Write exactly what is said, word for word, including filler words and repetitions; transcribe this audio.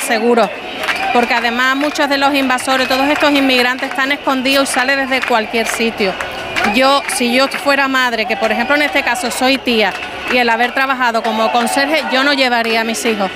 seguros, porque además muchos de los invasores, todos estos inmigrantes están escondidos y salen desde cualquier sitio. Yo, si yo fuera madre, que por ejemplo en este caso soy tía, y el haber trabajado como conserje, yo no llevaría a mis hijos,